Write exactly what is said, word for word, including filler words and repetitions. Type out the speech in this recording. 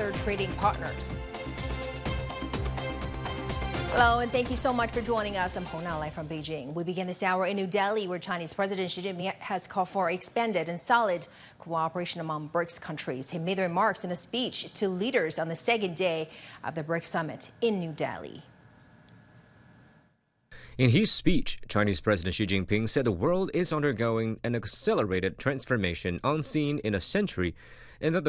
other trading partners. Hello, and thank you so much for joining us. I'm Hong Na, live from Beijing. We begin this hour in New Delhi, where Chinese President Xi Jinping has called for expanded and solid cooperation among BRICS countries. He made the remarks in a speech to leaders on the second day of the BRICS summit in New Delhi. In his speech, Chinese President Xi Jinping said the world is undergoing an accelerated transformation unseen in a century, and that the